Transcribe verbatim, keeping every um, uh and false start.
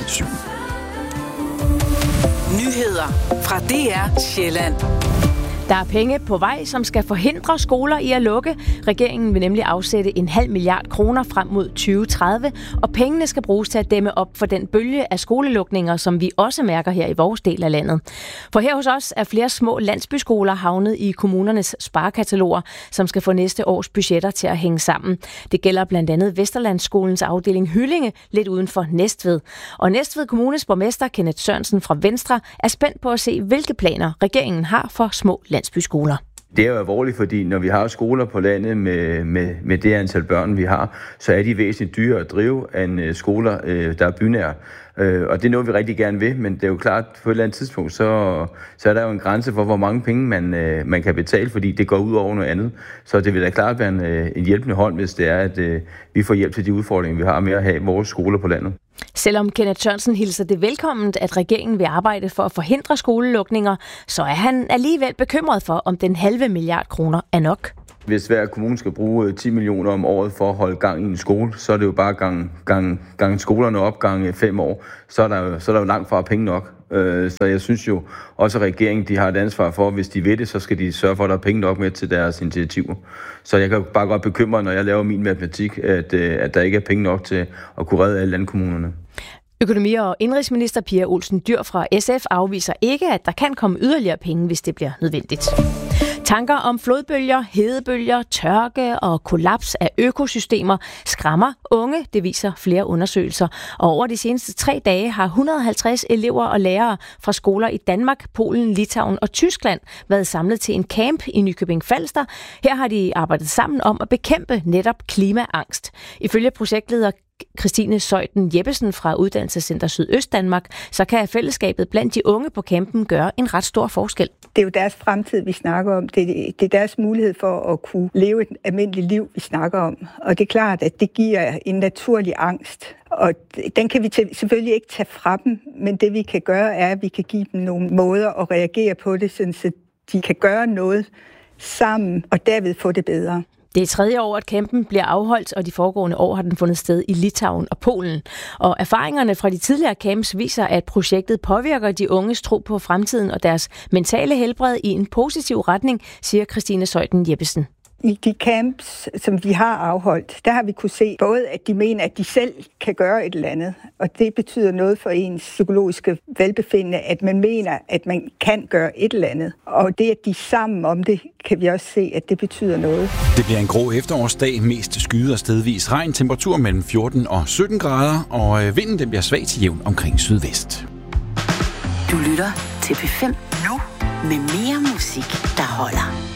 syv. Nyheder fra D R Sjælland. Der er penge på vej, som skal forhindre skoler i at lukke. Regeringen vil nemlig afsætte en halv milliard kroner frem mod tyve tredive, og pengene skal bruges til at dæmme op for den bølge af skolelukninger, som vi også mærker her i vores del af landet. For her hos os er flere små landsbyskoler havnet i kommunernes sparekataloger, som skal få næste års budgetter til at hænge sammen. Det gælder blandt andet Vesterlandsskolens afdeling Hyllinge, lidt uden for Næstved. Og Næstved Kommunes borgmester Kenneth Sørensen fra Venstre er spændt på at se, hvilke planer regeringen har for små landsbyskoler. Det er jo alvorligt, fordi når vi har skoler på landet med, med, med det antal børn, vi har, så er de væsentligt dyre at drive end skoler, der er bynære. Og det er noget, vi rigtig gerne vil, men det er jo klart, på et eller andet tidspunkt, så, så er der jo en grænse for, hvor mange penge man, man kan betale, fordi det går ud over noget andet. Så det vil da klart være en, en hjælpende hånd, hvis det er, at vi får hjælp til de udfordringer, vi har med at have vores skoler på landet. Selvom Kenneth Sørensen hilser det velkomment, at regeringen vil arbejde for at forhindre skolelukninger, så er han alligevel bekymret for, om den halve milliard kroner er nok. Hvis hver kommune skal bruge ti millioner om året for at holde gang i en skole, så er det jo bare gang, gang, gang skolerne op gang fem år. Så er der jo, så er der jo langt fra penge nok. Så jeg synes jo også, at regeringen de har et ansvar for, hvis de ved det, så skal de sørge for, at der er penge nok med til deres initiativer. Så jeg kan bare godt bekymre, når jeg laver min matematik, at, at der ikke er penge nok til at kunne redde alle landkommunerne. Økonomi- og indrigsminister Pia Olsen Dyhr fra S F afviser ikke, at der kan komme yderligere penge, hvis det bliver nødvendigt. Tanker om flodbølger, hedebølger, tørke og kollaps af økosystemer skræmmer unge, det viser flere undersøgelser. Og over de seneste tre dage har et hundrede og halvtreds elever og lærere fra skoler i Danmark, Polen, Litauen og Tyskland været samlet til en camp i Nykøbing Falster. Her har de arbejdet sammen om at bekæmpe netop klimaangst. Ifølge projektleder Christine Søjden Jeppesen fra Uddannelsescenter Sydøstdanmark, så kan fællesskabet blandt de unge på campen gøre en ret stor forskel. Det er jo deres fremtid, vi snakker om. Det, det er deres mulighed for at kunne leve et almindeligt liv, vi snakker om. Og det er klart, at det giver en naturlig angst. Og den kan vi selvfølgelig ikke tage fra dem, men det vi kan gøre, er, at vi kan give dem nogle måder at reagere på det, så de kan gøre noget sammen og derved få det bedre. Det er tredje år, at campen bliver afholdt, og de foregående år har den fundet sted i Litauen og Polen. Og erfaringerne fra de tidligere camps viser, at projektet påvirker de unges tro på fremtiden og deres mentale helbred i en positiv retning, siger Christine Søjden Jeppesen. I de camps, som vi har afholdt, der har vi kunne se både, at de mener, at de selv kan gøre et eller andet. Og det betyder noget for ens psykologiske velbefindende, at man mener, at man kan gøre et eller andet. Og det, at de er sammen om det, kan vi også se, at det betyder noget. Det bliver en grå efterårsdag, mest skyet og stedvis regn, temperatur mellem fjorten og sytten grader, og vinden den bliver svag til jævn omkring sydvest. Du lytter til P fem nu med mere musik, der holder.